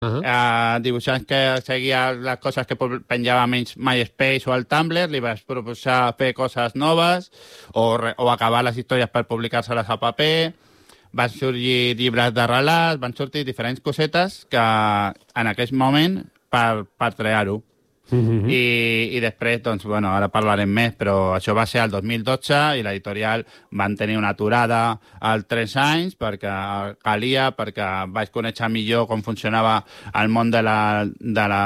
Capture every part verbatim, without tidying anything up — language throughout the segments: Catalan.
Uh-huh. Uh, dibuixants que seguia les coses que penjava menys MySpace o el Tumblr, li vas proposar fer coses noves o, re, o acabar les històries per publicar-se-les a paper. Van sorgir llibres de relats, van sortir diferents cosetes que en aquell moment per, per crear-ho. Mm-hmm. I, i després, doncs, bueno, ara parlarem més, però això va ser el dos mil dotze i l'editorial van tenir una aturada als tres anys perquè calia, perquè vaig conèixer millor com funcionava el món de la, de la,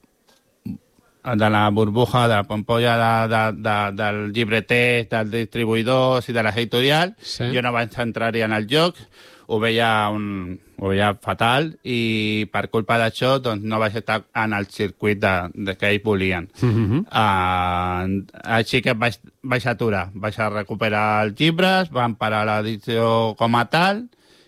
de la burbuja, de la pompolla de, de, de, del llibreter, dels distribuïdors i de l'editorial. Sí. Jo no vaig entrar-hi en el joc, ho veia, un, ho veia fatal i per culpa d'això doncs, no vaig estar en el circuit de, de que ells volien. Mm-hmm. Uh, així que vaig, vaig aturar, vaig a recuperar els llibres, van parar l'edició com a tal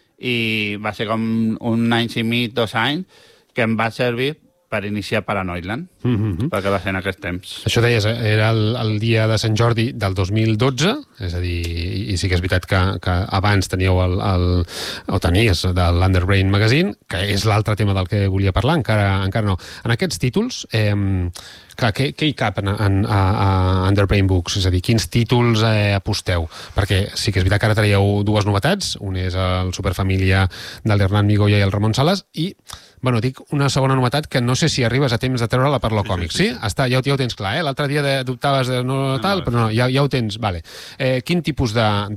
i va ser com un any i mig, dos anys, que em va servir per iniciar Paranoidland, mm-hmm. perquè va ser en aquest temps. Això deies, era el, el dia de Sant Jordi del dos mil dotze, és a dir, i, i sí que és veritat que, que abans teníeu el, el, o tenies de l'Underbrain Magazine, que és l'altre tema del que volia parlar, encara, encara no. En aquests títols, eh, clar, què, què hi cap en, en, a, a Underbrain Books? És a dir, quins títols eh, aposteu? Perquè sí que és veritat que ara traieu dues novetats, un és el Superfamília de l'Hernán Migoya i el Ramon Sales, i bueno, dic una segona novetat que no sé si arribes a temps de treure-la per lo còmic, sí? sí, sí. sí? Està, ja, ja ho tens clar, eh? L'altre dia dubtaves de no, no tal, no, però no, ja, ja ho tens, vale. Eh, quin tipus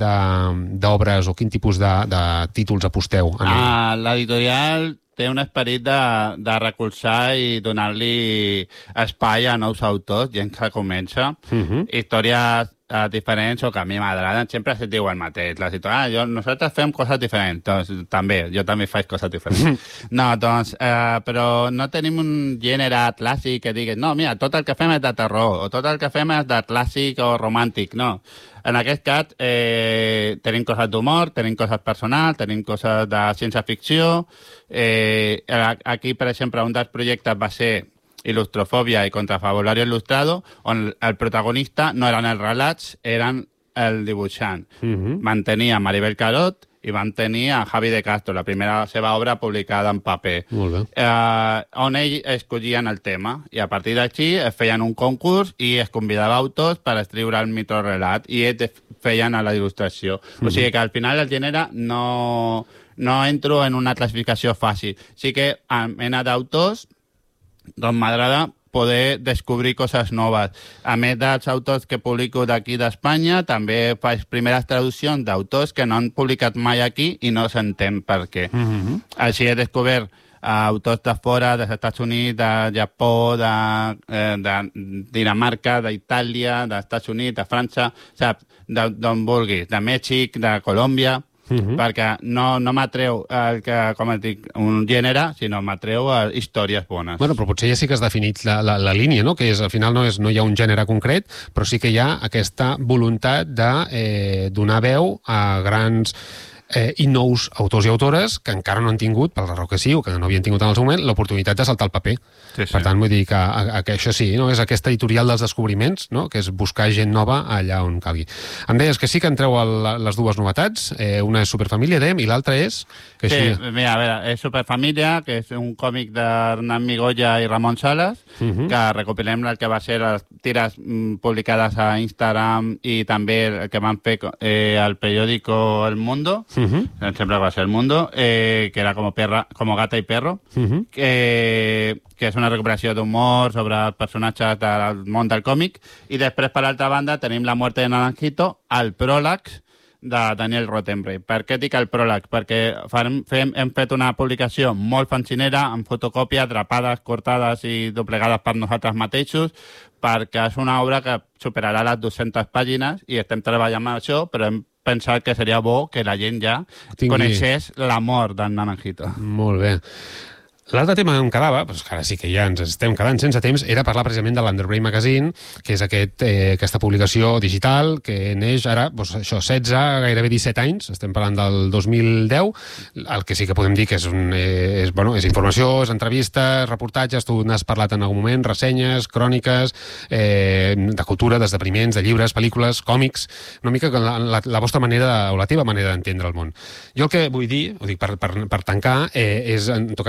d'obres o quin tipus de, de títols aposteu? Ah, l'editorial té un esperit de, de recolzar i donar-li espai a nous autors, gent que comença. Uh-huh. Històries uh, diferents o que a mi m'agraden, sempre se diu el mateix. La situació, ah, jo, nosaltres fem coses diferents, doncs també, jo també faig coses diferents. No, doncs, uh, però no tenim un gènere clàssic que digui, no, mira, tot el que fem és de terror, o tot el que fem és de clàssic o romàntic, no. En aquest cas, eh, tenim coses d'humor, tenim coses personals, tenim coses de ciència-ficció. Eh, aquí, per exemple, un dels projectes va ser Il·lustrofòbia i Contrafabulario Il·lustrado, on el protagonista no eren els relats, eren el dibuixant. Uh-huh. Van tenir a Maribel Carot i van tenir a Javi de Castro, la primera seva obra publicada en paper. Molt bé. Eh, on ells escollien el tema i a partir d'així es feien un concurs i es convidava autors per escriure el microrelat i ells feien a la il·lustració. Mm-hmm. O sigui que al final el gènere no, no entro en una classificació fàcil. Sí que a mena d'autors doncs m'agrada poder descobrir coses noves. A més dels autors que publico d'aquí d'Espanya, també faig primeres traduccions d'autors que no han publicat mai aquí i no s'entén per què. Mm-hmm. Així he descobert autors de fora, dels Estats Units, de Japó, de, eh, de Dinamarca, d'Itàlia, dels Estats Units, de França, saps? D'on vulguis, de Mèxic, de Colòmbia... Uh-huh. Perquè no, no m'atreu el que, com et dic, un gènere, sinó m'atreu a històries bones. Bueno, però potser ja sí que has definit la, la, la línia, no? Que és, al final no, és, no hi ha un gènere concret, però sí que hi ha aquesta voluntat de eh, donar veu a grans eh, i nous autors i autores que encara no han tingut, per la raó que sí, o que no havien tingut en el seu moment, l'oportunitat de saltar el paper. Sí, sí. Per tant, vull dir que, a, a, que això sí, no? És aquesta editorial dels descobriments, no? Que és buscar gent nova allà on calgui. Em deies que sí que entreu a la, les dues novetats, eh, una és Superfamília, dèiem, i l'altra és... Que sí, així... mira, a veure, és Superfamília, que és un còmic d'Hernán Migoya i Ramon Sales, uh-huh. que recopilem el que va ser les tires mm, publicades a Instagram i també el que van fer eh, al periòdico El Mundo, uh-huh. em sembla que va ser El Mundo, eh, que era como, perra, como Gata y Perro, uh-huh. que, que és una recuperació d'humor sobre els personatges del món del còmic, i després, per altra banda, tenim La muerte de Naranjito, el pròleg de Daniel Rottenberg. Per què dic el pròleg? Perquè farem, fem, hem fet una publicació molt fancinera, amb fotocòpies, atrapades, cortades i doblegades per nosaltres mateixos, perquè és una obra que superarà les dues-centes pàgines i estem treballant amb això, però hem pensat que seria bo que la gent ja Tingui... coneixés l'amor del Naranjito. Molt bé. L'altre tema que em quedava, doncs ara sí que ja ens estem quedant sense temps, era parlar precisament de l'Underbrain Magazine, que és aquest, eh, aquesta publicació digital que neix ara, doncs això, setze, gairebé disset anys, estem parlant del dos mil deu, el que sí que podem dir que és, un, eh, és, bueno, és informació, és entrevistes, reportatges, tu n'has parlat en algun moment, ressenyes, cròniques, eh, de cultura, d'esdeveniments, de llibres, pel·lícules, còmics, una mica la, la, la vostra manera, o la teva manera d'entendre el món. Jo el que vull dir, ho dic per, per, per tancar, eh, és en tot cas agrair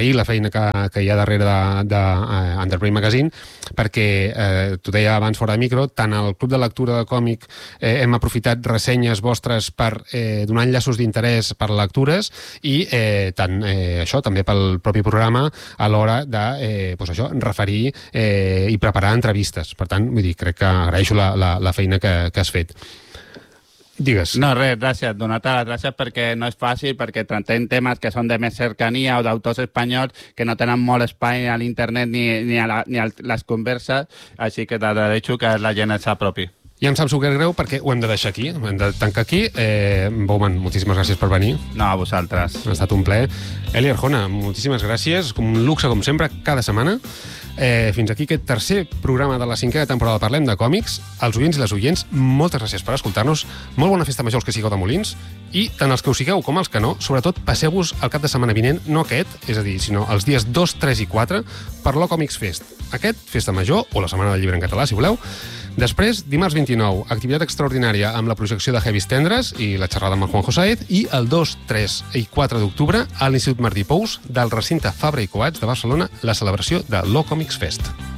agrair la feina que, que hi ha darrere de, de uh, Underbrain Magazine, perquè, eh, t'ho deia abans fora de micro, tant al Club de Lectura de Còmic eh, hem aprofitat ressenyes vostres per eh, donar enllaços d'interès per lectures i eh, tant eh, això també pel propi programa a l'hora de eh, pues això, referir eh, i preparar entrevistes. Per tant, vull dir, crec que agraeixo la, la, la feina que, que has fet. Digues. No, res, gràcies. Donar-te les gràcies perquè no és fàcil, perquè tractem temes que són de més cercania o d'autors espanyols que no tenen molt espai a l'internet ni, ni, a, la, ni a les converses, així que t'agraeixo que la gent s'apropi. Ja em saps super greu perquè ho hem de deixar aquí, ho hem de tancar aquí. Eh, Bowman, moltíssimes gràcies per venir. No, a vosaltres. Ha estat un plaer. Eli Arjona, moltíssimes gràcies. Un luxe, com sempre, cada setmana. Eh, fins aquí aquest tercer programa de la cinquena temporada Parlem de Còmics. Els oients i les oients, moltes gràcies per escoltar-nos. Molt bona festa major als que sigueu de Molins. I tant els que ho sigueu com els que no, sobretot passeu-vos el cap de setmana vinent, no aquest, és a dir, sinó els dies dos, tres i quatre, per l'O Còmics Fest. Aquest, festa major, o la Setmana del Llibre en català, si voleu. Després, dimarts vint-i-nou, activitat extraordinària amb la projecció de Heavis Tendres i la xerrada amb el Juanjo Saez, i el dos, tres i quatre d'octubre a l'Institut Martí Pous del recinte Fabra i Coats de Barcelona, la celebració de l'O Còmics Fest.